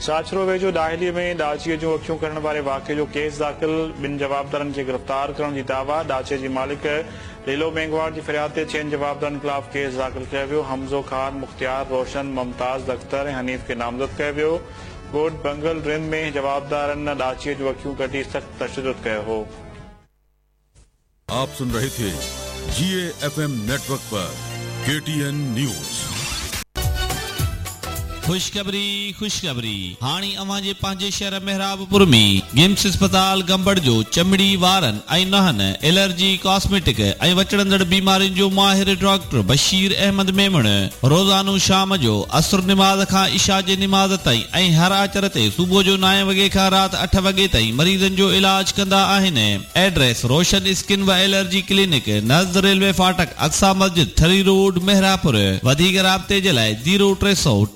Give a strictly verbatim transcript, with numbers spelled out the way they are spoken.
साचरो वेझो डाहिली में डाची जूं अखियूं करण वारे वाक़े जो केस दाख़िल, ॿिनि जवाबदारनि खे गिरफ़्तार करण जी दावा। डाचे जी मालिक लीलो मेंगवार जी फरियाद ते छहनि जवाबदारनि खिलाफ़ केस दाख़िल कयो वियो। हमज़ो ख़ान, मुख्तियार, रोशन, मुमताज़ अख्तर ऐं हनीफ़ खे नामज़द कयो वियो। ॻोठ बंगल रिंद में जवाबदारनि डाचीअ जूं अखियूं कढी सख़्त तशद्दुद कयो हो। आप सुन रहे थे जीए एफएम नेटवर्क पर केटीएन न्यूज़। खुशखबरी खुशखबरी हाणे अवां जे पंहिंजे शहर मेहराबपुर में गिम्स अस्पताल गंबड़ जो चमड़ी वारनि ऐं नहनि एलर्जी कॉस्मेटिक ऐं वचड़ंदड़ बीमारियुनि जो माहिर डॉक्टर बशीर अहमद मेमण रोज़ानो शाम जो असुर निमाज़ खां इशा जे निमाज़ ताईं ऐं हर आचर ते सुबुह जो नव वॻे खां राति अठ वॻे ताईं मरीज़नि जो इलाज कंदा आहिनि। एड्रेस रोशन स्किन व एलर्जी क्लिनिक, नज़द रेलवे फाटक, अक्सा मस्जिद, थरी रोड, मेहरापुर। वधीक राब्ते जे लाइ ज़ीरो टे सौ